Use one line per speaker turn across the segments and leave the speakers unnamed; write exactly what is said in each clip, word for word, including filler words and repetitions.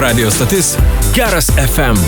Radio stotis Geras F M.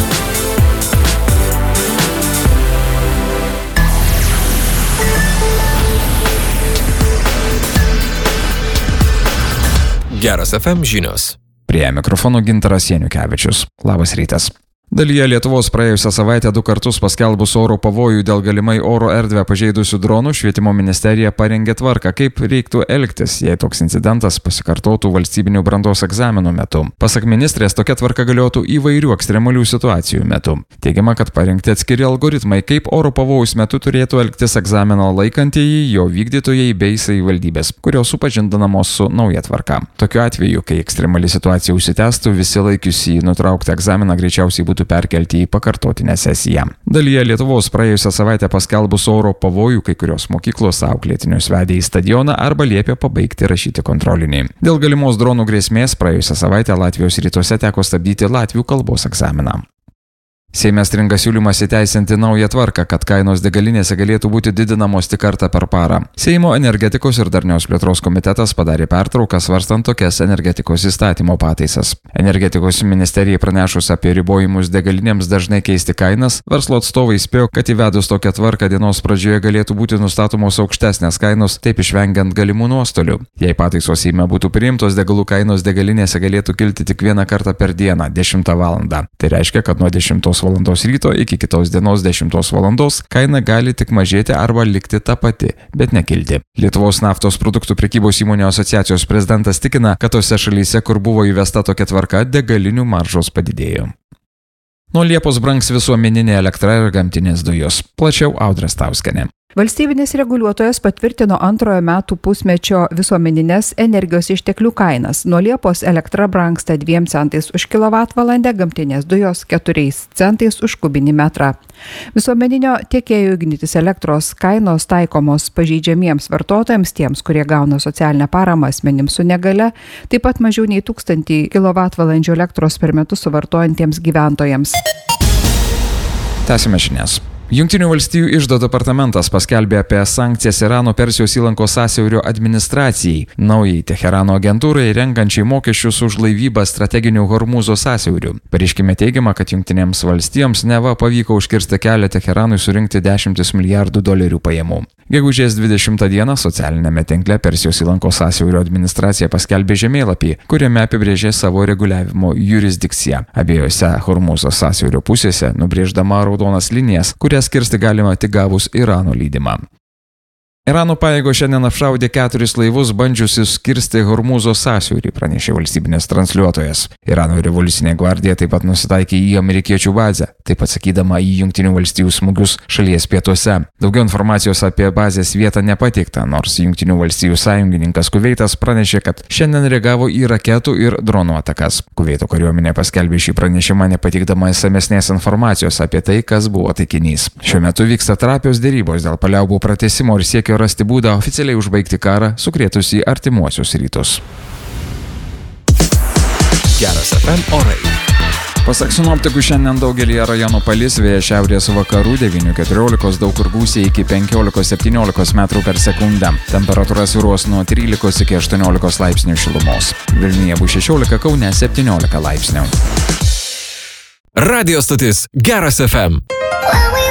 Geras F M žinios.
Prie mikrofono Gintaras Janukevičius. Labas rytas. Dalyje Lietuvos praėjusią savaitę du kartus paskelbus oro pavojų dėl galimai oro erdvę pažeidusių dronų, Švietimo ministerija parengė tvarką, kaip reiktų elgtis, jei toks incidentas pasikartotų valstybinių brandos egzaminų metu. Pasak ministrės, tokia tvarka galiotų įvairių ekstremalių situacijų metu. Teigiama, kad parengti atskiri algoritmai, kaip oro pavojaus metu turėtų elgtis egzamino laikantieji, jo vykdytojai bei savivaldybės, kurios supažindinamos su nauja tvarka. Tokiu atveju, kai ekstremali situacija užsitęstų, visi laikiusi nutraukti egzaminą greičiausiai būtų perkelti į pakartotinę sesiją. Dalyje Lietuvos praėjusią savaitę paskelbus oro pavojų, kai kurios mokyklos auklėtinius vedė į stadioną arba liepė pabaigti rašyti kontrolinį. Dėl galimos dronų grėsmės praėjusią savaitę Latvijos rytuose teko stabdyti latvių kalbos egzaminą. Seime stringa siūlymas įteisinti naują tvarką, kad kainos degalinėse galėtų būti didinamos tik kartą per parą. Seimo energetikos ir darnios plėtros komitetas padarė pertrauką svarstant tokias energetikos įstatymo pataisas. Energetikos ministerijai pranešus apie ribojimus degalinėms dažnai keisti kainas, verslo atstovai spėjo, kad įvedus tokią tvarką dienos pradžioje galėtų būti nustatomos aukštesnės kainos, taip išvengiant galimų nuostolių. Jei pataisos Seime būtų priimtos, degalų kainos degalinėse galėtų kilti tik vieną kartą per dieną, dešimtą valandą. Tai reiškia, kad nuo dešimtos valandos ryto iki kitos dienos dešimtos valandos kaina gali tik mažėti arba likti ta pati, bet nekilti. Lietuvos naftos produktų prekybos įmonių asociacijos prezidentas tikina, kad tose šalyse, kur buvo įvesta tokia tvarka, degalinių maržos padidėjo. Nuo Liepos brangs visuomeninė elektra ir gamtinės dujos. Plačiau Audra Stauskienė.
Valstybinis reguliuotojas patvirtino antrojo metų pusmečio visuomeninės energijos išteklių kainas. Nuo Liepos elektra brangsta dviem centais už kilovatvalandę, gamtinės dujos keturiais centais už kubinį metrą. Visuomeninio tiekėjų Ignitis elektros kainos taikomos pažeidžiamiems vartotojams, tiems, kurie gauna socialinę paramą asmenims su negale, taip pat mažiau nei tūkstantį kilovatvalandžių elektros per metus suvartojantiems gyventojams.
Tęsime žinias. Jungtinių valstijų iždo departamentas paskelbė apie sankcijas Irano Persijos įlankos sąsiaurio administracijai, naujai Teherano agentūrai renkančiai mokesčius už laivybą strateginių Hormūzo sąsiaurių. Pareiškime teigiama, kad Jungtinėms valstijoms neva pavyko užkirsti kelią Teheranui surinkti dešimtis milijardų dolerių pajamų. Gegužės dvidešimtą dieną socialinėme tinkle Persijos įlankos sąsiaurio administracija paskelbė žemėlapį, kuriame apibrėžė savo reguliavimo jurisdikciją. Abiejose Hormūzo sąsiaurio pusėse nubrėždama raudonas linijas, kurias kirsti galima tik gavus Irano leidimą. Irano pajėgos šiandien apšaudė keturis laivus bandžiusius kirsti Hormūzo sąsiaurį, pranešė valstybinės transliuotojas. Irano revoliucinė gvardija taip pat nusitaikė į amerikiečių bazę, taip atsakydama į Jungtinių valstijų smūgius šalies pietuose. Daugiau informacijos apie bazės vietą nepateikta, nors Jungtinių valstijų sąjungininkas Kuveitas pranešė, kad šiandien reagavo į raketų ir dronų atakas. Kuveito kariuomenė paskelbė šį pranešimą nepateikdama esamesnės informacijos apie tai, kas buvo taikinys. Šiuo metu vyksta trapios derybos dėl paliaubų pratęsimo ir siekio rasti būdą oficialiai užbaigti karą, sukrėtusį artimuosius rytus.
Geras F M orai.
Pasak sinoptikų, šiandien daugelį rajonų palis, vėjas šiaurės vakarų devynių keturiolikos, daug kur gūsiai iki penkiolikos septyniolikos metrų per sekundę. Temperatūra svyruos nuo trylikos iki aštuoniolikos laipsnių šilumos. Vilniuje bus šešiolika, Kaune septyniolika laipsnių.
Radio stotis Geras F M.